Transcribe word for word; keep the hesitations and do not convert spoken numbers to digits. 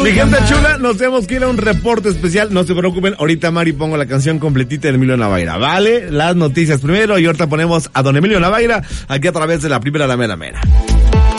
Mi gente chula, nos tenemos que ir a un reporte especial. No se preocupen, ahorita Mari pongo la canción completita de Emilio Navaira, ¿vale? Las noticias primero y ahorita ponemos a don Emilio Navaira aquí a través de la primera La Mera Mera.